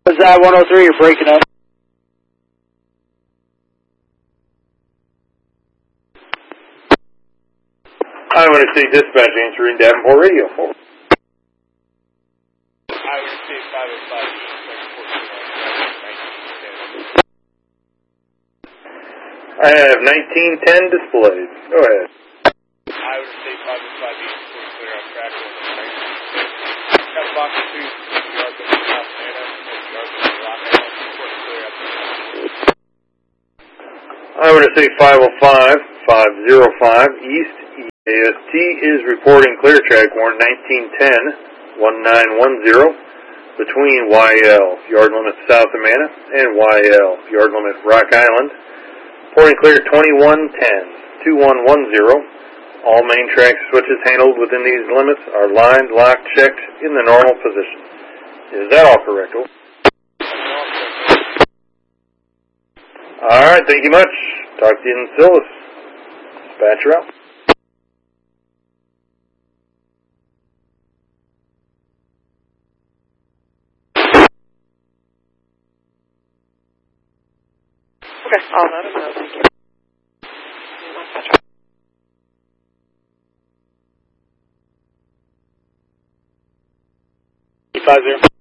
Was that 103? You're breaking up. I want to see dispatch answering Davenport Radio. I would say 505 I have 1910 displayed. Go ahead. I would say 505 clear on track. Got box 2, yard of South Mana, yard of Rock clear up. I want to say 505, 505 East. AST is reporting clear track warrant 1910, 1910 between YL, yard limit South Amana, and YL, yard limit Rock Island. Reporting clear 2110, 2110. All main track switches handled within these limits are lined, locked, checked in the normal position. Is that all correct? All right, thank you much. Talk to you in Silvis. Dispatcher out. Okay, I'll let him know. Thank you. 50.